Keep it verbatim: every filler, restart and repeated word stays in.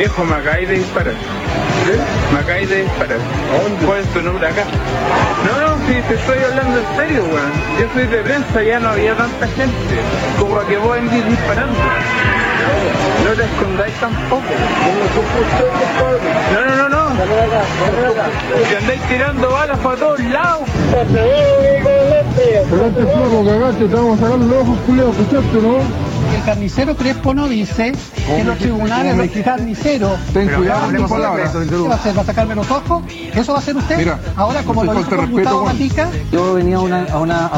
Viejo, me acabáis de disparar. ¿Sí? Me acabáis de disparar. ¿Cuál es tu nombre acá? No, no, si te estoy hablando en serio, weón. Yo soy de prensa, ya no había tanta gente como a que vos andís disparando. No te escondáis tampoco. No, no, no, no. Que andáis tirando balas para todos lados. Cagate, flaco, cagate, te vamos a sacar los ojos, culeo, ¿escuchaste, no? El carnicero Crespo no dice que los tribunales, los carniceros... Ten cuidado con tus palabras. ¿Qué va a hacer? ¿Va a sacarme los ojos? ¿Eso va a hacer usted? Mira, ahora, como no lo falta dijo respeto, Gustavo Juan. Gatica... Yo venía a una... A una a